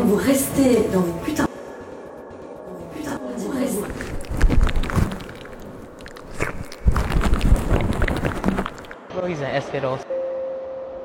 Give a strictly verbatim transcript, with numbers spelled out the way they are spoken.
vous restez dans vos putains. Putain, vous restez. Bro, he's an Escados.